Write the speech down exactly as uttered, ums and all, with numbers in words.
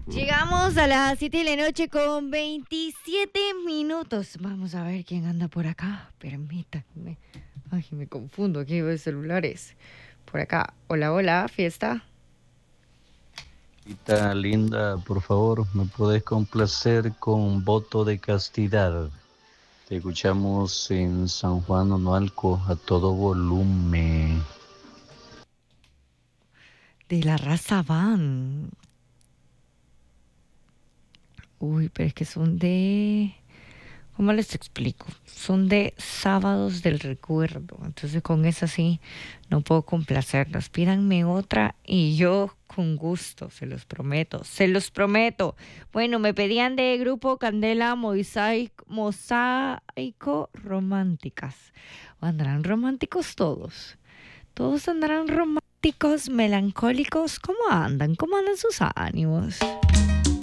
Llegamos a las siete de la noche con veintisiete minutos. Vamos a ver quién anda por acá. Permítanme. Ay, me confundo aquí de celulares. Por acá. Hola, hola, fiesta. Tita linda, por favor, ¿me puedes complacer con Voto de Castidad? Te escuchamos en San Juan Onoalco a todo volumen. De la raza van. Uy, pero es que son de... ¿Cómo les explico? Son de Sábados del Recuerdo. Entonces con esa sí no puedo complacerlos. Pídanme otra y yo con gusto, se los prometo. Se los prometo. Bueno, me pedían de Grupo Candela Mosaico, Mosaico Románticas. ¿O andarán románticos todos? Todos andarán románticos, melancólicos. ¿Cómo andan? ¿Cómo andan sus ánimos?